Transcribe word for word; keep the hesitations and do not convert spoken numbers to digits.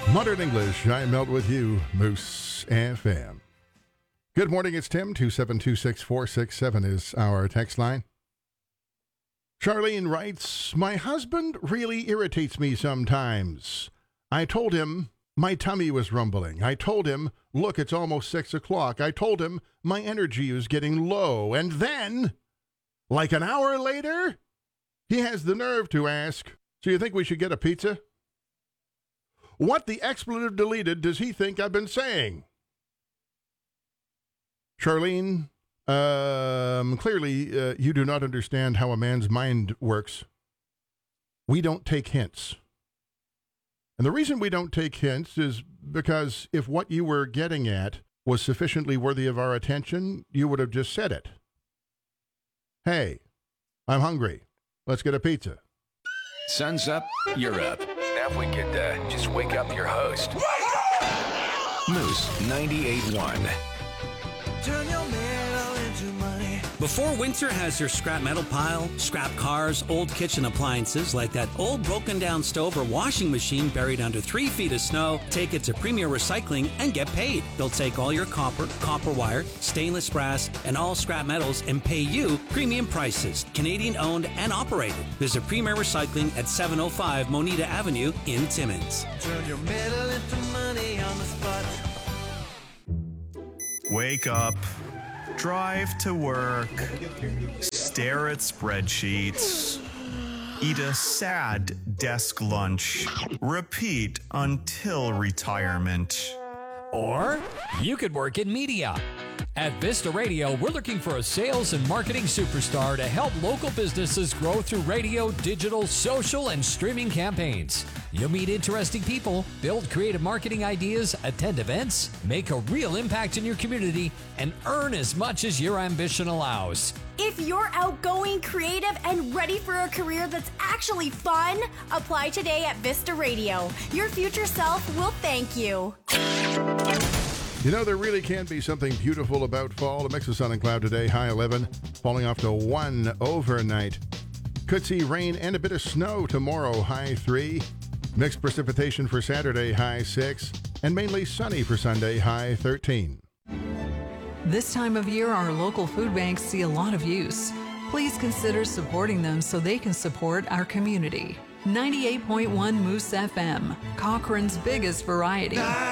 Modern English, I melt with you, Moose F M. Good morning, it's Tim. two seven two six four six seven is our text line. Charlene writes, my husband really irritates me sometimes. I told him my tummy was rumbling. I told him, look, it's almost six o'clock. I told him my energy is getting low. And then, like an hour later, he has the nerve to ask, so you think we should get a pizza? What the expletive deleted does he think I've been saying? Charlene, um, clearly uh, you do not understand how a man's mind works. We don't take hints. And the reason we don't take hints is because if what you were getting at was sufficiently worthy of our attention, you would have just said it. Hey, I'm hungry. Let's get a pizza. Sun's up, you're up. Now if we could uh, just wake up your host. Moose ninety-eight point one. Turn your metal into money. Before winter has your scrap metal pile, scrap cars, old kitchen appliances like that old broken down stove or washing machine buried under three feet of snow, take it to Premier Recycling and get paid. They'll take all your copper, copper wire, stainless brass, and all scrap metals and pay you premium prices. Canadian owned and operated. Visit Premier Recycling at seven oh five Moneta Avenue in Timmins. Turn your metal into money on the spot. Wake up, drive to work, stare at spreadsheets, eat a sad desk lunch, repeat until retirement. Or you could work in media. At Vista Radio, we're looking for a sales and marketing superstar to help local businesses grow through radio, digital, social, and streaming campaigns. You'll meet interesting people, build creative marketing ideas, attend events, make a real impact in your community, and earn as much as your ambition allows. If you're outgoing, creative, and ready for a career that's actually fun, apply today at Vista Radio. Your future self will thank you. You know, there really can be something beautiful about fall. A mix of sun and cloud today, high eleven, falling off to one overnight. Could see rain and a bit of snow tomorrow, high three. Mixed precipitation for Saturday, high six. And mainly sunny for Sunday, high thirteen. This time of year, our local food banks see a lot of use. Please consider supporting them so they can support our community. ninety-eight point one Moose F M, Cochrane's biggest variety.